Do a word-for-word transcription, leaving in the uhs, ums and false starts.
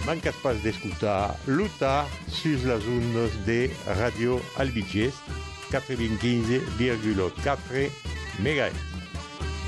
mancas pas d'escoltar Luta sus las ondes de Radio Albigès quatre-vingt-quinze virgule quatre megahertz.